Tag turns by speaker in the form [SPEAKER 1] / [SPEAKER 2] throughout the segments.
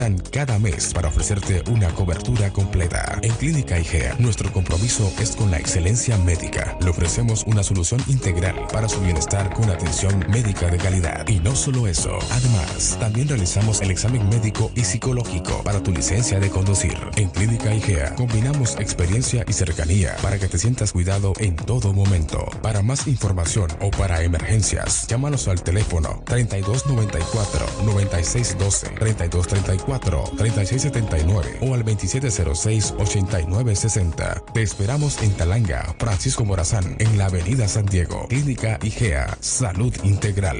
[SPEAKER 1] cada mes para ofrecerte una cobertura completa. En Clínica IGEA, nuestro compromiso es con la excelencia médica. Le ofrecemos una solución integral para su bienestar con atención médica de calidad. Y no solo eso, además, también realizamos el examen médico y psicológico para tu licencia de conducir. En Clínica IGEA, combinamos experiencia y cercanía para que te sientas cuidado en todo momento. Para más información o para emergencias, llámanos al teléfono 3294-9612, 3234-3679 o al 2706-8960. Te esperamos en Talanga, Francisco Morazán, en la Avenida San Diego. Clínica IGEA, Salud Integral.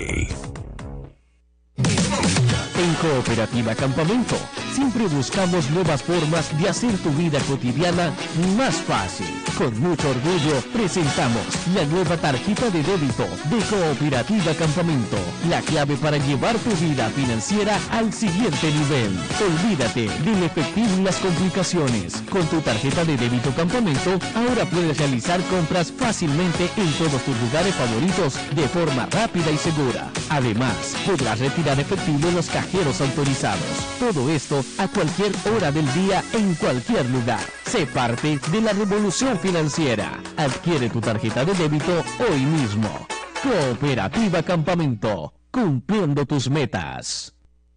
[SPEAKER 2] En Cooperativa Campamento, siempre buscamos nuevas formas de hacer tu vida cotidiana más fácil. Con mucho orgullo, presentamos la nueva tarjeta de débito de Cooperativa Campamento, la clave para llevar tu vida financiera al siguiente nivel. Olvídate del efectivo y las complicaciones. Con tu tarjeta de débito Campamento, ahora puedes realizar compras fácilmente en todos tus lugares favoritos de forma rápida y segura. Además, podrás retirar efectivo en los cajeros autorizados. Todo esto a cualquier hora del día, en cualquier lugar. Sé parte de la revolución financiera. Adquiere tu tarjeta de débito hoy mismo. Cooperativa Campamento, cumpliendo tus metas.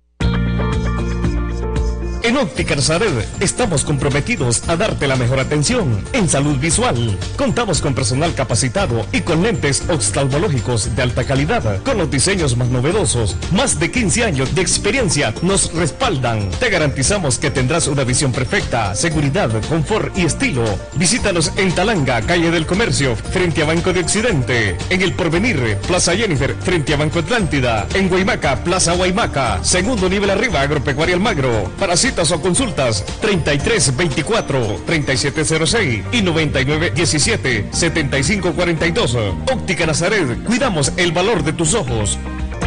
[SPEAKER 3] En Óptica Nazaret estamos comprometidos a darte la mejor atención en salud visual. Contamos con personal capacitado y con lentes oftalmológicos de alta calidad, con los diseños más novedosos. Más de 15 años de experiencia nos respaldan. Te garantizamos que tendrás una visión perfecta, seguridad, confort y estilo. Visítanos en Talanga, calle del Comercio, frente a Banco de Occidente. En El Porvenir, Plaza Jennifer, frente a Banco Atlántida. En Guaymaca, Plaza Guaymaca, segundo nivel arriba, Agropecuaria Almagro. Para citas o consultas 3324-3706 y 9917-7542. Óptica Nazaret, cuidamos el valor de tus ojos.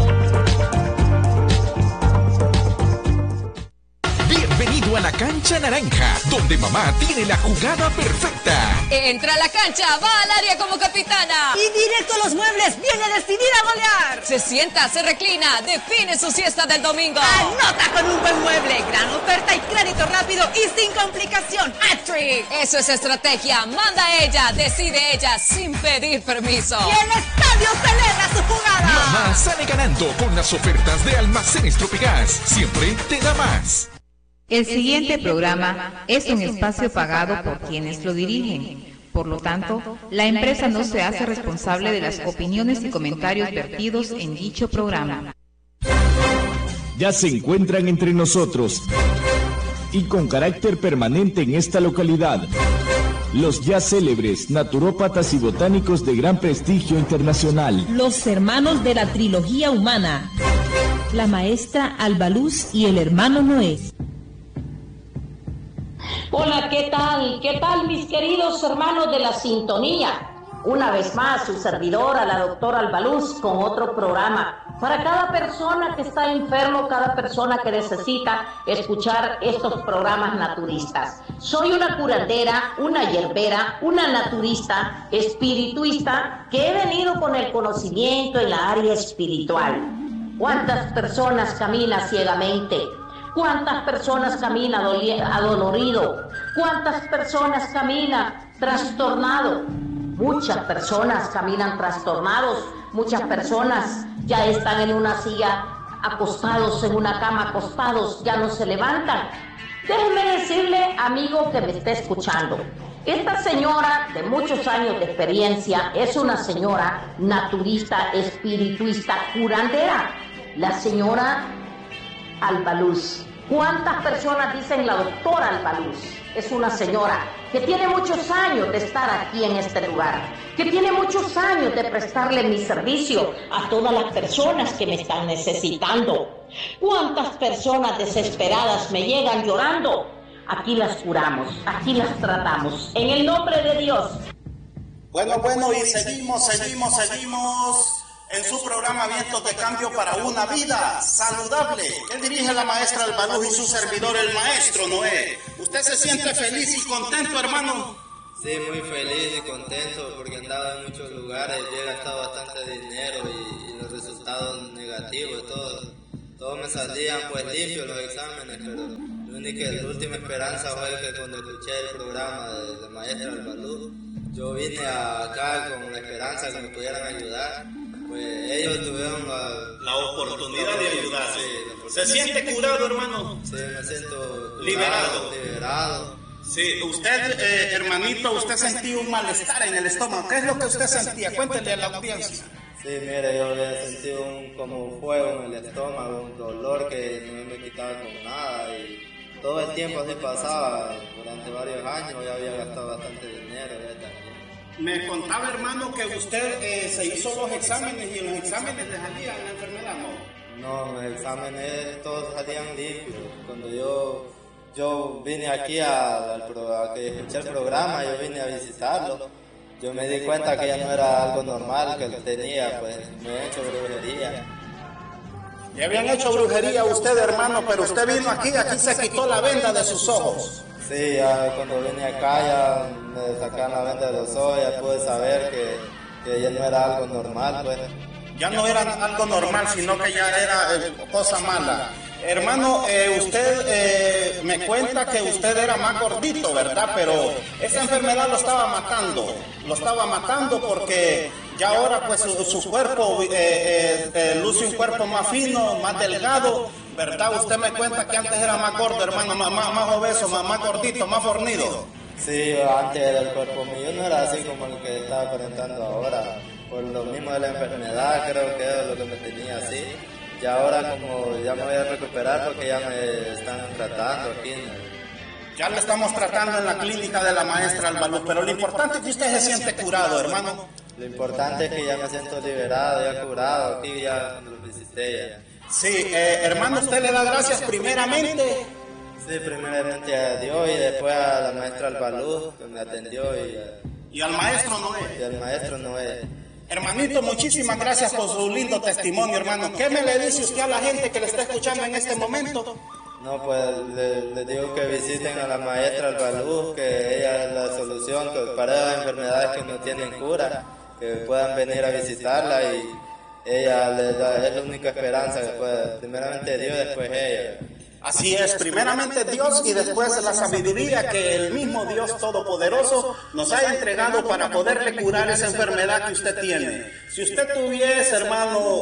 [SPEAKER 4] Bienvenido a la Cancha Naranja, donde mamá tiene la jugada perfecta.
[SPEAKER 5] Entra a la cancha, va al área como capitana.
[SPEAKER 6] Y directo a los muebles, viene decidida a golear.
[SPEAKER 5] Se sienta, se reclina, define su siesta del domingo.
[SPEAKER 6] Anota con un buen mueble, gran oferta y crédito rápido y sin complicación. ¡Hat-trick!
[SPEAKER 5] Eso es estrategia, manda ella, decide ella, sin pedir permiso.
[SPEAKER 6] Y el estadio celebra su jugada.
[SPEAKER 4] Mamá sale ganando con las ofertas de Almacenes Tropigas. Siempre te da más.
[SPEAKER 7] El siguiente programa es un espacio pagado por quienes lo dirigen. Por lo tanto, la empresa no se hace responsable de las opiniones y comentarios vertidos en dicho programa.
[SPEAKER 8] Ya se encuentran entre nosotros y con carácter permanente en esta localidad, los ya célebres naturópatas y botánicos de gran prestigio internacional.
[SPEAKER 9] Los hermanos de la trilogía humana, la maestra Albaluz y el hermano Noé.
[SPEAKER 10] Hola, ¿qué tal? ¿Qué tal, mis queridos hermanos de la sintonía? Una vez más, su servidora, la doctora Albaluz, con otro programa. Para cada persona que está enfermo, cada persona que necesita escuchar estos programas naturistas. Soy una curandera, una hierbera, una naturista, espirituista, que he venido con el conocimiento en la área espiritual. ¿Cuántas personas caminan ciegamente? ¿Cuántas personas caminan adolorido? ¿Cuántas personas caminan trastornado? Muchas personas caminan trastornados, muchas personas ya están en una silla, acostados en una cama, acostados, ya no se levantan. Déjeme decirle, amigo que me esté escuchando, esta señora de muchos años de experiencia es una señora naturista, espirituista, curandera, la señora Albaluz. ¿Cuántas personas dicen la doctora Albaluz? Es una señora que tiene muchos años de estar aquí en este lugar, que tiene muchos años de prestarle mi servicio a todas las personas que me están necesitando. ¿Cuántas personas desesperadas me llegan llorando? Aquí las curamos, aquí las tratamos, en el nombre de Dios.
[SPEAKER 11] Bueno, y seguimos en su programa Vientos de Cambio para una vida saludable. Él dirige la maestra Albaluz y su servidor, el maestro Noé. ¿Usted se siente feliz y contento, hermano?
[SPEAKER 12] Sí, muy feliz y contento porque he andado en muchos lugares, he gastado bastante dinero y los resultados negativos, todo. todos me salían pues limpios los exámenes, pero la última esperanza fue que cuando escuché el programa de la maestra Albaluz, yo vine acá con la esperanza que me pudieran ayudar. Pues ellos tuvieron
[SPEAKER 11] la oportunidad de ayudar. Sí, ¿se siente curado, hermano?
[SPEAKER 12] Sí, me siento
[SPEAKER 11] liberado. Sí, usted, hermanito, usted sentía un malestar en el estómago. ¿Qué es lo que usted sentía? Cuéntele a la audiencia.
[SPEAKER 12] Sí, mire, yo había sentido como fuego en el estómago, un dolor que no me quitaba con nada y todo el tiempo así pasaba. Durante varios años ya había gastado bastante dinero.
[SPEAKER 11] Me contaba, hermano, que usted se hizo los exámenes y en los exámenes le salían la enfermedad, ¿no?
[SPEAKER 12] No, los exámenes todos salían limpios. Cuando yo vine aquí a que escuché el programa, yo vine a visitarlo. Yo me di cuenta que ya no era algo normal que él tenía, pues me habían hecho brujería.
[SPEAKER 11] ¿Le habían hecho brujería a usted, hermano? Pero usted vino aquí se quitó la venda de sus ojos.
[SPEAKER 12] Sí, ya cuando vine acá ya me sacaron la venda de los ojos, ya pude saber que ya no era algo normal, pues.
[SPEAKER 11] Ya no era algo normal, sino que ya era cosa mala. Hermano, usted me cuenta que usted era más gordito, ¿verdad? Pero esa enfermedad lo estaba matando porque ya ahora pues su cuerpo luce un cuerpo más fino, más delgado, ¿verdad? Usted me cuenta que antes era más gordo, hermano, más obeso, más gordito, más fornido.
[SPEAKER 12] Sí, antes el cuerpo mío no era así como el que estaba aparentando ahora. Por lo mismo de la enfermedad, creo que era lo que me tenía así. Y ahora como ya me voy a recuperar porque ya me están tratando aquí.
[SPEAKER 11] Ya lo estamos tratando en la clínica de la maestra Albaluz, pero lo importante es que usted se siente curado, hermano.
[SPEAKER 12] Lo importante es que ya me siento liberado, ya curado, aquí ya lo visité ya.
[SPEAKER 11] Sí, hermano, usted le da gracias primeramente.
[SPEAKER 12] Sí, primeramente a Dios y después a la maestra Albaluz que me atendió
[SPEAKER 11] y al maestro Noé.
[SPEAKER 12] Y al maestro Noé.
[SPEAKER 11] Hermanito, muchísimas gracias por su lindo testimonio, hermano. ¿Qué me le dice usted a la gente que le está escuchando en este momento?
[SPEAKER 12] No, pues le digo que visiten a la maestra Albaluz, que ella es la solución para las enfermedades que no tienen cura, que puedan venir a visitarla y ella es la única esperanza que puede, primeramente Dios, después ella.
[SPEAKER 11] Así es, primeramente Dios y después la sabiduría que el mismo Dios Todopoderoso nos ha entregado para poderle curar esa enfermedad que usted tiene. Si usted tuviese, hermano,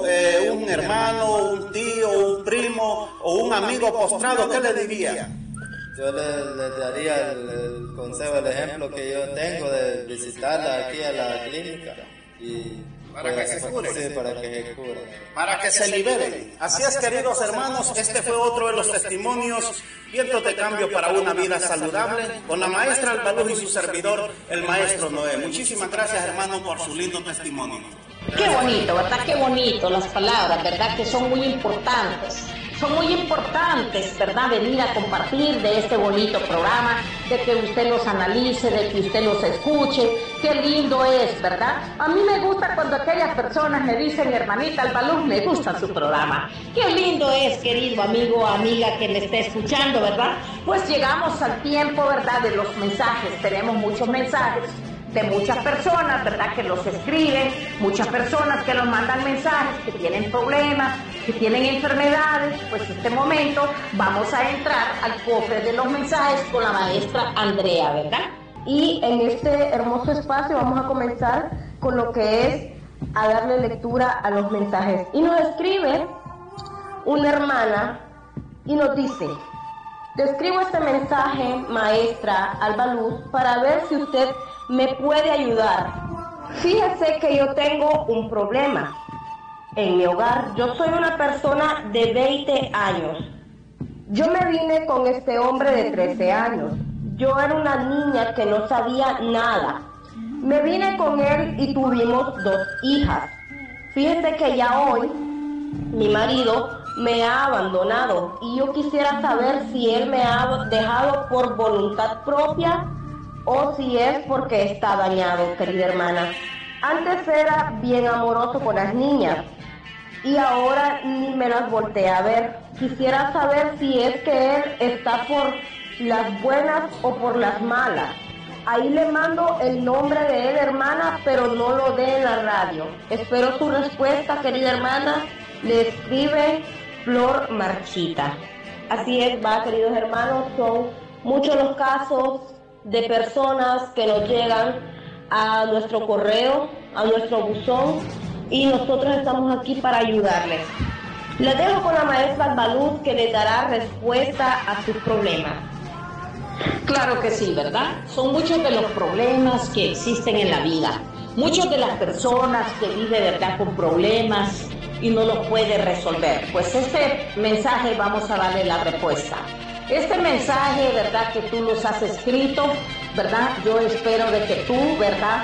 [SPEAKER 11] un tío, un primo o un amigo postrado, ¿qué le diría?
[SPEAKER 12] Yo le daría el consejo, el ejemplo que yo tengo de visitarla aquí a la clínica y
[SPEAKER 11] para que se cure.
[SPEAKER 12] Sí, para que se cure.
[SPEAKER 11] Para que se liberen. Así es, queridos hermanos, este fue otro de los testimonios, vientos de cambio para una vida saludable, con la maestra Albaluz y su servidor, el maestro Noé. Muchísimas gracias, hermano, por su lindo testimonio.
[SPEAKER 10] Qué bonito, ¿verdad? Qué bonito las palabras, ¿verdad? Que son muy importantes. Son muy importantes, ¿verdad? Venir a compartir de este bonito programa, de que usted los analice, de que usted los escuche. Qué lindo es, ¿verdad? A mí me gusta cuando aquellas personas me dicen, hermanita Albaluz, me gusta su programa. Qué lindo es, querido amigo o amiga que me esté escuchando, ¿verdad? Pues llegamos al tiempo, ¿verdad? De los mensajes. Tenemos muchos mensajes de muchas personas, ¿verdad? Que los escriben, muchas personas que nos mandan mensajes, que tienen problemas, que tienen enfermedades. Pues en este momento vamos a entrar al cofre de los mensajes con la maestra Andrea, ¿verdad?
[SPEAKER 13] Y en este hermoso espacio vamos a comenzar con lo que es a darle lectura a los mensajes. Y nos escribe una hermana y nos dice: te escribo este mensaje, maestra Albaluz, para ver si usted me puede ayudar. Fíjese que yo tengo un problema en mi hogar. Yo soy una persona de 20 años. Yo me vine con este hombre de 13 años. Yo era una niña que no sabía nada. Me vine con él y tuvimos 2 hijas. Fíjese que ya hoy mi marido me ha abandonado y yo quisiera saber si él me ha dejado por voluntad propia o si es porque está dañado, querida hermana. Antes era bien amoroso con las niñas y ahora ni me las voltea a ver. Quisiera saber si es que él está por las buenas o por las malas. Ahí le mando el nombre de él, hermana, pero no lo dé en la radio. Espero su respuesta, querida hermana. Le escribe flor marchita. Así es, queridos hermanos, son muchos los casos de personas que nos llegan a nuestro correo, a nuestro buzón, y nosotros estamos aquí para ayudarles. Les dejo con la maestra Albaluz, que les dará respuesta a sus problemas.
[SPEAKER 10] Claro que sí, ¿verdad? Son muchos de los problemas que existen en la vida. Muchas de las personas que viven, ¿verdad?, con problemas y no los puede resolver. Pues este mensaje vamos a darle la respuesta. Este mensaje, ¿verdad?, que tú los has escrito, ¿verdad? Yo espero de que tú, ¿verdad?,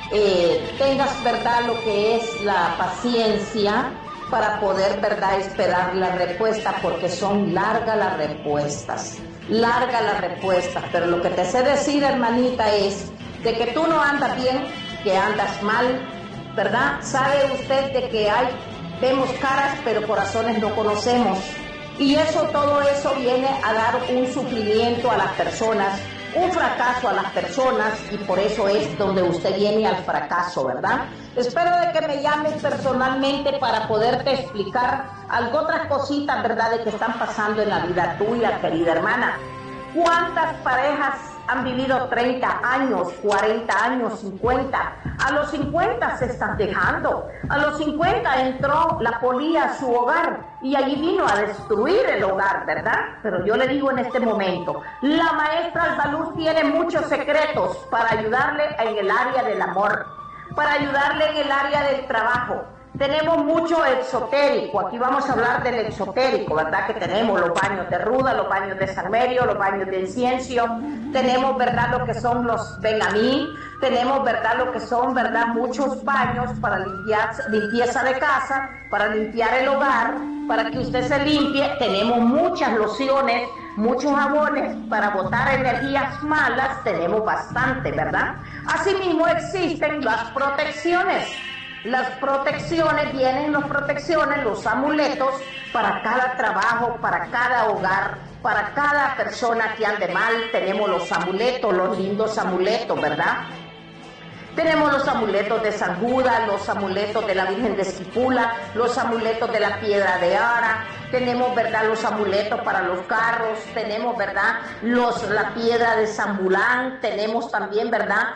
[SPEAKER 10] tengas, ¿verdad?, lo que es la paciencia para poder, ¿verdad?, esperar la respuesta, porque son largas las respuestas. Larga la respuesta, pero lo que te sé decir, hermanita, es de que tú no andas bien, que andas mal, ¿verdad? Sabe usted de que vemos caras, pero corazones no conocemos. Y todo eso viene a dar un sufrimiento a las personas, un fracaso a las personas, y por eso es donde usted viene al fracaso, ¿verdad? Espero de que me llames personalmente para poderte explicar algo, otras cositas, ¿verdad?, de que están pasando en la vida tuya, querida hermana. ¿Cuántas parejas han vivido 30 años, 40 años, 50? A los 50 se están dejando. A los 50 entró la polilla a su hogar y allí vino a destruir el hogar, ¿verdad? Pero yo le digo en este momento, la maestra Albaluz tiene muchos secretos para ayudarle en el área del amor, para ayudarle en el área del trabajo. Tenemos mucho exotérico, aquí vamos a hablar del exotérico, ¿verdad? Que tenemos los baños de ruda, los baños de sarmerio, los baños de incienso, tenemos, ¿verdad?, lo que son los benamí, tenemos, ¿verdad?, lo que son, ¿verdad?, muchos baños para limpieza de casa, para limpiar el hogar, para que usted se limpie. Tenemos muchas lociones, muchos jabones para botar energías malas, tenemos bastante, ¿verdad? Asimismo existen las protecciones. Las protecciones, vienen las protecciones, los amuletos para cada trabajo, para cada hogar, para cada persona que ande mal. Tenemos los amuletos, los lindos amuletos, ¿verdad? Tenemos los amuletos de San Judas, los amuletos de la Virgen de Esquipula, los amuletos de la Piedra de Ara, tenemos, ¿verdad?, los amuletos para los carros, tenemos, ¿verdad?, la Piedra de San Bulán, tenemos también, ¿verdad?,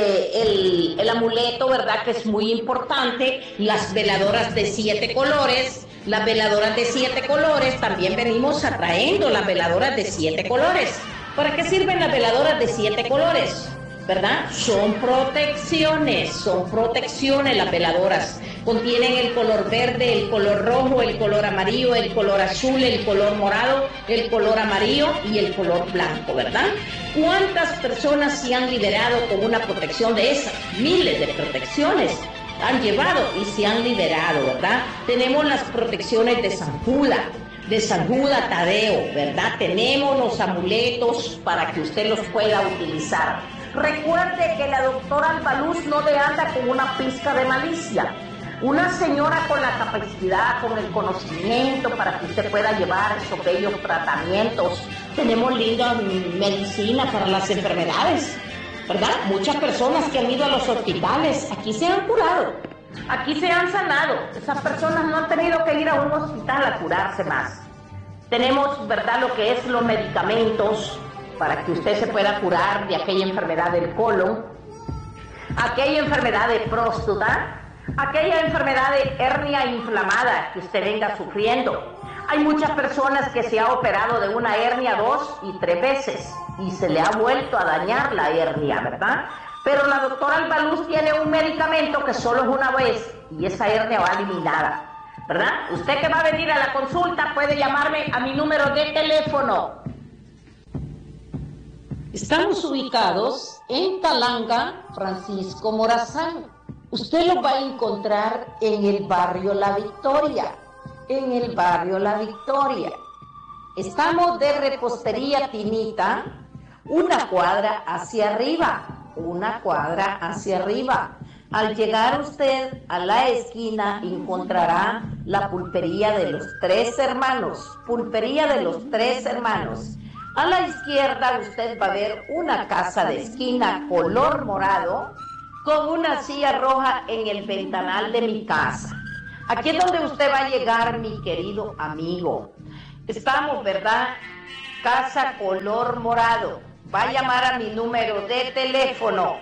[SPEAKER 10] el amuleto, ¿verdad?, que es muy importante, las veladoras de 7 colores. Las veladoras de 7 colores, también venimos atrayendo las veladoras de 7 colores. ¿Para qué sirven las veladoras de 7 colores? ¿Verdad? Son protecciones las veladoras. Contienen el color verde, el color rojo, el color amarillo, el color azul, el color morado, el color amarillo y el color blanco, ¿verdad? ¿Cuántas personas se han liberado con una protección de esas? Miles de protecciones han llevado y se han liberado, ¿verdad? Tenemos las protecciones de San Judas Tadeo, ¿verdad? Tenemos los amuletos para que usted los pueda utilizar. Recuerde que la doctora Albaluz no le anda con una pizca de malicia. Una señora con la capacidad, con el conocimiento para que usted pueda llevar esos bellos tratamientos. Tenemos linda medicina para las enfermedades, ¿verdad? Muchas personas que han ido a los hospitales, aquí se han curado, aquí se han sanado. Esas personas no han tenido que ir a un hospital a curarse más. Tenemos, ¿verdad?, lo que es los medicamentos para que usted se pueda curar de aquella enfermedad del colon, aquella enfermedad de próstata, aquella enfermedad de hernia inflamada que usted venga sufriendo. Hay muchas personas que se ha operado de una hernia 2 y 3 veces y se le ha vuelto a dañar la hernia, ¿verdad? Pero la doctora Albaluz tiene un medicamento que solo es una vez y esa hernia va eliminada, ¿verdad? Usted que va a venir a la consulta puede llamarme a mi número de teléfono. Estamos ubicados en Talanga, Francisco Morazán. Usted lo va a encontrar en el barrio La Victoria. En el barrio La Victoria. Estamos de Repostería Tinita, una cuadra hacia arriba. Al llegar usted a la esquina encontrará la pulpería de los Tres Hermanos. A la izquierda usted va a ver una casa de esquina color morado con una silla roja en el ventanal de mi casa. Aquí es donde usted va a llegar, mi querido amigo. Estamos, ¿verdad? Casa color morado. Va a llamar a mi número de teléfono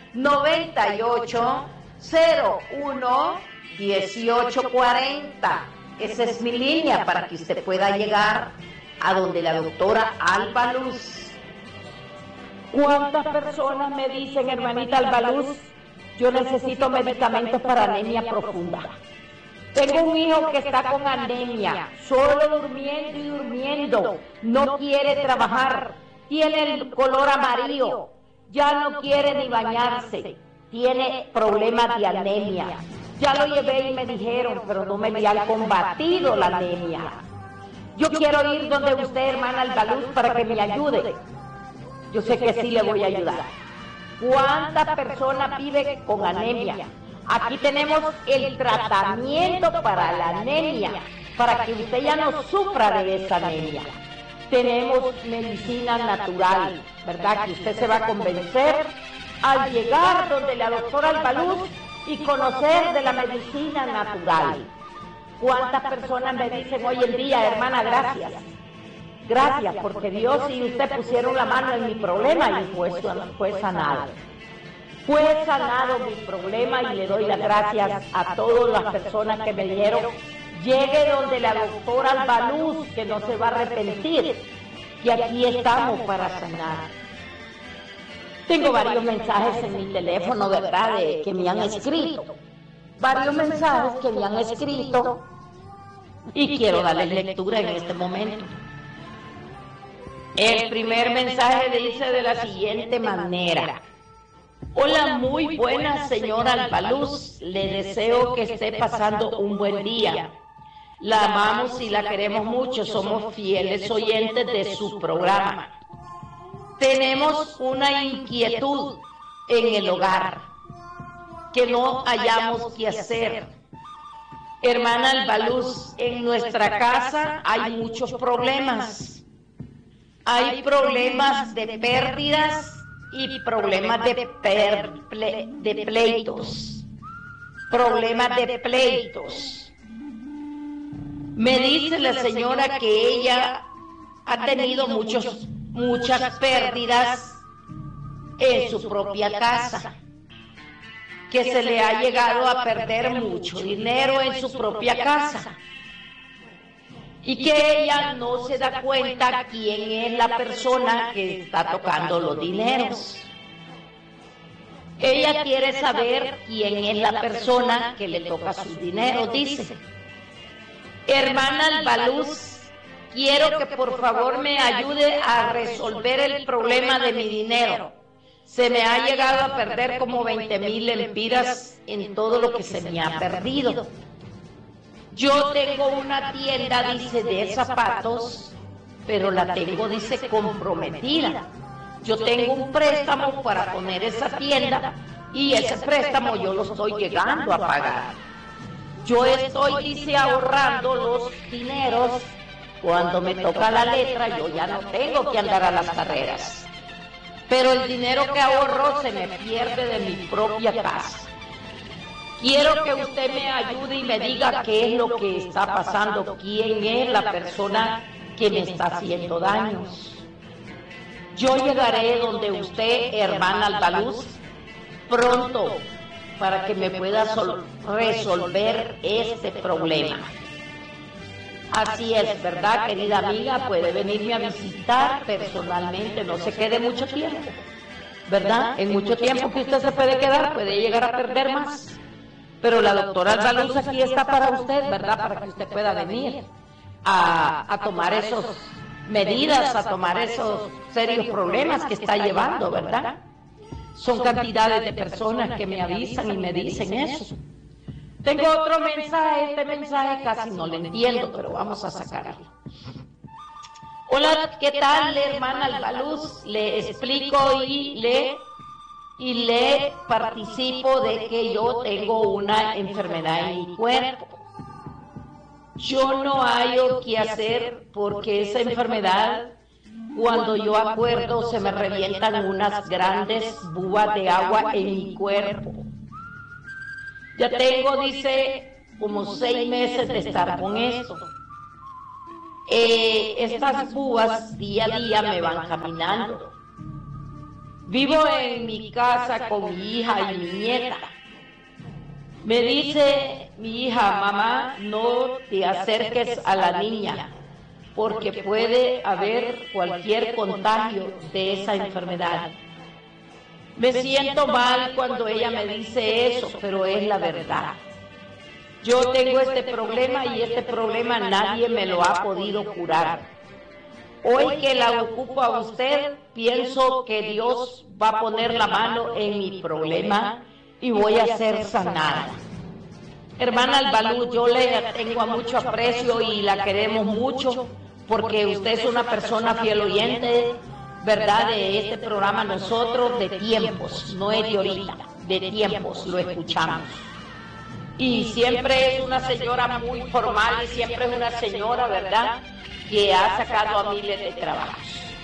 [SPEAKER 10] 9801-1840. Esa es mi línea para que usted pueda llegar a donde la doctora Alba Luz. ¿Cuántas personas me dicen, hermanita Alba Luz, yo necesito medicamentos para anemia profunda? Tengo un hijo que está con anemia, solo durmiendo y durmiendo, no quiere trabajar, tiene el color amarillo, ya no quiere ni bañarse, tiene problemas de anemia. Ya lo llevé y me dijeron, pero no me habían combatido la anemia. Yo quiero ir donde usted, hermana Alba Luz, para que me ayude. Yo sé que sí le voy a ayudar. ¿Cuántas personas viven con anemia? Aquí tenemos el tratamiento para la anemia, para que usted ya no sufra de esa anemia. Tenemos medicina natural, ¿verdad? Que usted se va a convencer al llegar donde la doctora Alba Luz y conocer de la medicina natural. ¿Cuántas personas me dicen hoy en día, hermana, gracias? Gracias, porque Dios y usted pusieron la mano en mi problema y fue sanado. Fue sanado mi problema y le doy las gracias a todas las personas que me dijeron, llegue donde la doctora Alba Luz, que no se va a arrepentir, y aquí estamos para sanar. Tengo varios mensajes en mi teléfono, ¿verdad?, que me han escrito. Varios mensajes que me han escrito y quiero darles lectura en este momento. El primer mensaje dice de la siguiente manera. Hola, muy buena señora Alba Luz, le deseo que esté pasando un buen día. La amamos y la queremos mucho, somos fieles oyentes de su programa. Tenemos una inquietud en el hogar, que no hayamos que hacer. Hermana Alba Luz, en nuestra casa hay muchos problemas. Hay problemas de pérdidas y problemas de pleitos. Problemas de pleitos. Me dice la señora que ella ha tenido muchas pérdidas en su propia casa, que se le ha llegado a perder mucho dinero en su propia casa y que ella no se da cuenta quién es la persona que está tocando los dineros. Ella quiere saber quién es la persona que le toca sus dineros, dice. Hermana Alba Luz, quiero que por favor me ayude a resolver el problema de mi dinero. Se me ha llegado a perder como 20,000 lempiras en todo lo que se me ha perdido. Yo tengo una tienda, dice, de zapatos, pero la tengo, dice, comprometida. Yo tengo un préstamo para poner esa tienda y ese préstamo yo lo estoy llegando a pagar. Yo estoy, dice, ahorrando los dineros. Cuando me toca la letra, yo ya no tengo que andar a las carreras. Pero el dinero que ahorro se me pierde de mi propia casa. Quiero que usted me ayude y me diga qué es lo que está pasando, quién es la persona que me está haciendo daños. Yo llegaré donde usted, hermana Alba Luz, pronto, para que me pueda resolver este problema. Así es, ¿verdad, querida amiga? Puede venirme a visitar personalmente, no se quede mucho tiempo, ¿verdad? En mucho tiempo que usted se puede quedar, puede llegar a perder más. Pero la doctora Alba Luz aquí está para usted, ¿verdad? Para que usted pueda venir a tomar esas medidas, a tomar esos serios problemas que está llevando, ¿verdad? Son cantidades de personas que me avisan y me dicen eso. Tengo otro mensaje, este mensaje casi no lo entiendo, pero vamos a sacarlo. Hola, ¿qué tal, hermana Alba Luz? Le explico y le participo de que yo tengo una enfermedad en mi cuerpo. Yo no hallo qué hacer porque esa enfermedad, cuando yo acuerdo, se me revientan unas grandes bubas de agua en mi cuerpo. Ya tengo, dice, como 6 meses de estar con esto. Estas púas día a día me van caminando. Vivo en mi casa con mi hija y mi nieta. Me dice mi hija, mamá, no te acerques a la niña, porque puede haber cualquier contagio de esa enfermedad. Me siento mal cuando ella me dice eso, pero es la verdad. Yo tengo este problema y este problema nadie me lo ha podido curar. Hoy que la ocupo a usted, pienso que Dios va a poner la mano en mi problema y voy a ser sanada. Hermana Albaluz, yo le tengo a mucho aprecio y la queremos mucho porque usted es una persona fiel oyente, ¿verdad? De este programa nosotros de tiempos, no es de ahorita, de tiempos lo escuchamos. Y siempre es una señora muy formal y siempre es una señora, ¿verdad?, que ha sacado a miles de trabajos.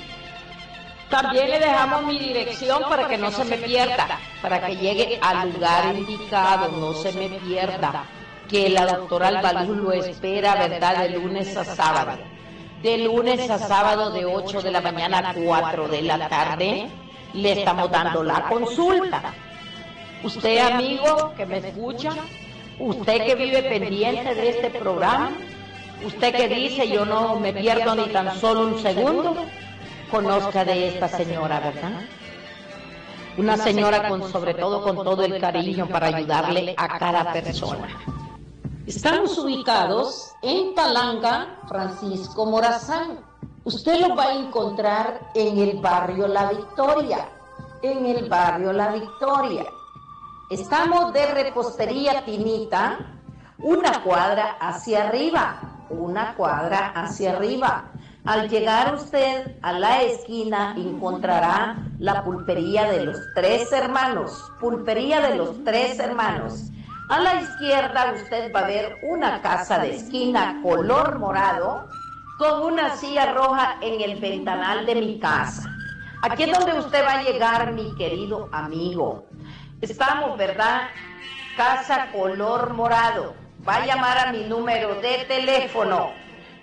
[SPEAKER 10] También le dejamos mi dirección para que no se me pierda, para que llegue al lugar indicado, no se me pierda, que la doctora Albaluz lo espera, ¿verdad?, de lunes a sábado. De lunes a sábado de 8 de la mañana a 4 de la tarde le estamos dando la consulta. Usted, amigo que me escucha, usted que vive pendiente de este programa, usted que dice yo no me pierdo ni tan solo un segundo, conozca de esta señora, ¿verdad? Una señora sobre todo con todo el cariño para ayudarle a cada persona. Estamos ubicados en Palanga, Francisco Morazán. Usted lo va a encontrar en el barrio La Victoria. En el barrio La Victoria. Estamos de Repostería Tinita, una cuadra hacia arriba. Una cuadra hacia arriba. Al llegar usted a la esquina encontrará la pulpería de los Tres Hermanos. Pulpería de los Tres Hermanos. A la izquierda usted va a ver una casa de esquina color morado con una silla roja en el ventanal de mi casa. Aquí es donde usted va a llegar, mi querido amigo. Estamos, ¿verdad? Casa color morado. Va a llamar a mi número de teléfono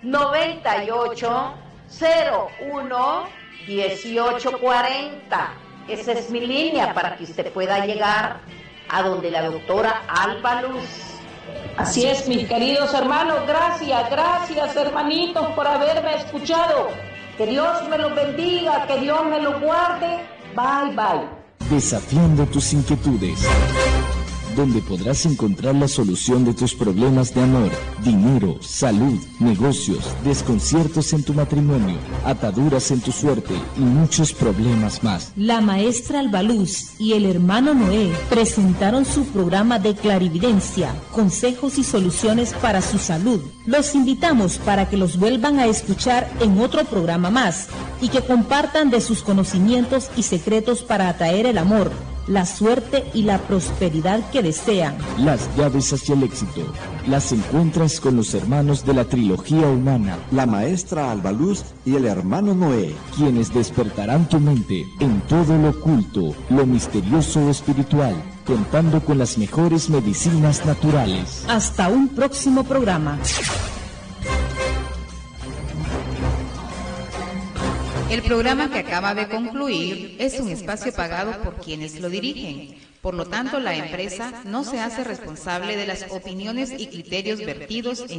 [SPEAKER 10] 9801-1840. Esa es mi línea para que usted pueda llegar a donde la doctora Albaluz. Así es, mis queridos hermanos, gracias hermanitos por haberme escuchado. Que Dios me los bendiga, que Dios me los guarde. Bye, bye.
[SPEAKER 8] Desafiando tus inquietudes, donde podrás encontrar la solución de tus problemas de amor, dinero, salud, negocios, desconciertos en tu matrimonio, ataduras en tu suerte y muchos problemas más.
[SPEAKER 9] La maestra Albaluz y el hermano Noé presentaron su programa de clarividencia, consejos y soluciones para su salud. Los invitamos para que los vuelvan a escuchar en otro programa más y que compartan de sus conocimientos y secretos para atraer el amor, la suerte y la prosperidad que desean.
[SPEAKER 8] Las llaves hacia el éxito las encuentras con los hermanos de la trilogía humana,
[SPEAKER 14] la maestra Albaluz y el hermano Noé,
[SPEAKER 8] quienes despertarán tu mente en todo lo oculto, lo misterioso o espiritual, contando con las mejores medicinas naturales.
[SPEAKER 9] Hasta un próximo programa.
[SPEAKER 7] El programa que acaba de concluir es un espacio pagado por quienes lo dirigen. Por lo tanto, la empresa no se hace responsable de las opiniones y criterios vertidos en